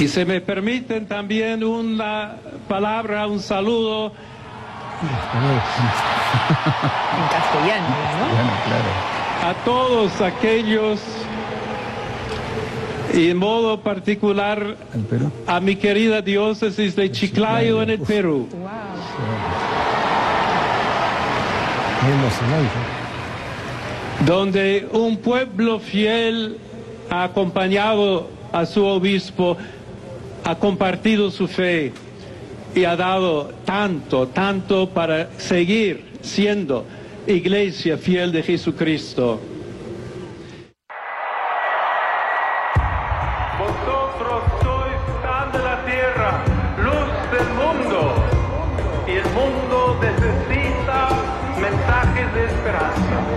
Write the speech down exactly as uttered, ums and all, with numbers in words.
Y se me permiten también una palabra, un saludo. En castellano, ¿no? Bueno, claro. A todos aquellos, y en modo particular ¿Al Perú? a mi querida diócesis de Chiclayo en el Uf. Perú, Wow. Muy emocionante. donde un pueblo fiel ha acompañado a su obispo, ha compartido su fe y ha dado tanto, tanto para seguir siendo iglesia fiel de Jesucristo.